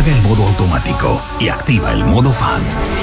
Apaga el modo automático y activa el modo fan.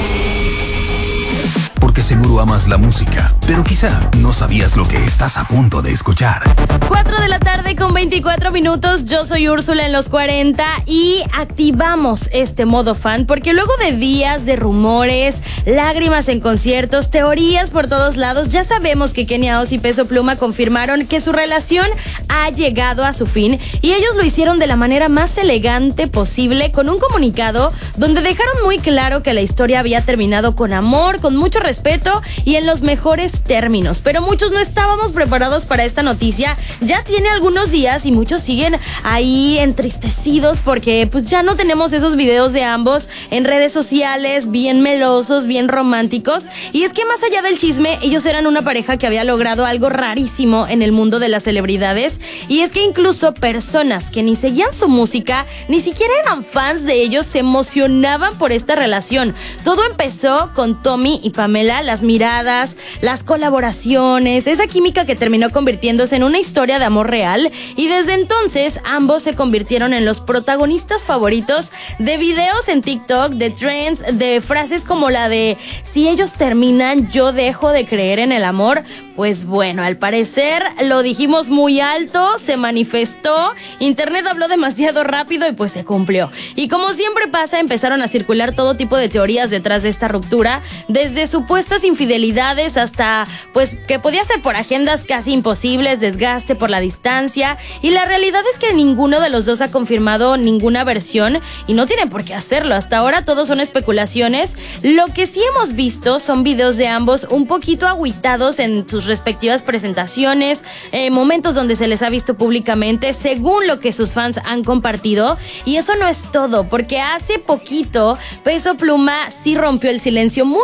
Porque seguro amas la música, pero quizá no sabías lo que estás a punto de escuchar. 4 de la tarde con 24 minutos. Yo soy Úrsula en los 40 y activamos este modo fan porque luego de días de rumores, lágrimas en conciertos, teorías por todos lados, ya sabemos que Kenia Oz y Peso Pluma confirmaron que su relación ha llegado a su fin y ellos lo hicieron de la manera más elegante posible con un comunicado donde dejaron muy claro que la historia había terminado con amor, con mucho respeto y en los mejores términos. Pero muchos no estábamos preparados para esta noticia. Ya tiene algunos días y muchos siguen ahí entristecidos porque pues ya no tenemos esos videos de ambos en redes sociales bien melosos, bien románticos. Y es que más allá del chisme, ellos eran una pareja que había logrado algo rarísimo en el mundo de las celebridades. Y es que incluso personas que ni seguían su música, ni siquiera eran fans de ellos, se emocionaban por esta relación. Todo empezó con Tommy y Pamela, las miradas, las colaboraciones, esa química que terminó convirtiéndose en una historia de amor real, y desde entonces ambos se convirtieron en los protagonistas favoritos de videos en TikTok, de trends, de frases como la de si ellos terminan, yo dejo de creer en el amor. Pues bueno, al parecer lo dijimos muy alto, se manifestó, internet habló demasiado rápido y pues se cumplió. Y como siempre pasa, empezaron a circular todo tipo de teorías detrás de esta ruptura, desde supuestas infidelidades hasta pues que podía ser por agendas casi imposibles, desgaste por la distancia, y la realidad es que ninguno de los dos ha confirmado ninguna versión y no tienen por qué hacerlo. Hasta ahora todo son especulaciones. Lo que sí hemos visto son videos de ambos un poquito agüitados en sus respectivas presentaciones, momentos donde se les ha visto públicamente según lo que sus fans han compartido. Y eso no es todo, porque hace poquito Peso Pluma sí rompió el silencio muy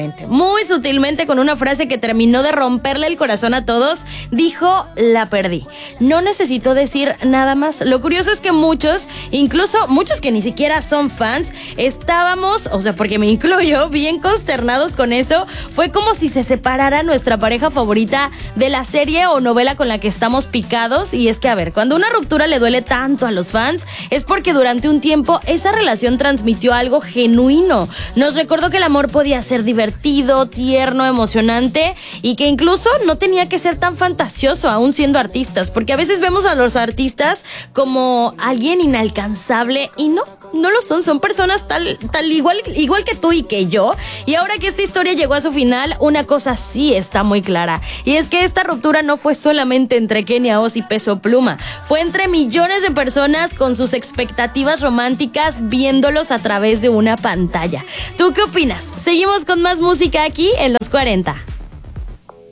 sutilmente con una frase que terminó de romperle el corazón a todos. Dijo: la perdí. No necesitó decir nada más. Lo curioso es que muchos, incluso muchos que ni siquiera son fans, estábamos, o sea, porque me incluyo, bien consternados con eso. Fue como si se separara nuestra pareja favorita de la serie o novela con la que estamos picados. Y es que, a ver, cuando una ruptura le duele tanto a los fans, es porque durante un tiempo esa relación transmitió algo genuino. Nos recordó que el amor podía ser divertido, tierno, emocionante, y que incluso no tenía que ser tan fantasioso aún siendo artistas, porque a veces vemos a los artistas como alguien inalcanzable y no lo son personas tal igual que tú y que yo. Y ahora que esta historia llegó a su final, una cosa sí está muy clara, y es que esta ruptura no fue solamente entre Kenia Oz y Peso Pluma, fue entre millones de personas con sus expectativas románticas viéndolos a través de una pantalla. ¿Tú qué opinas? Seguimos con más música aquí en Los 40.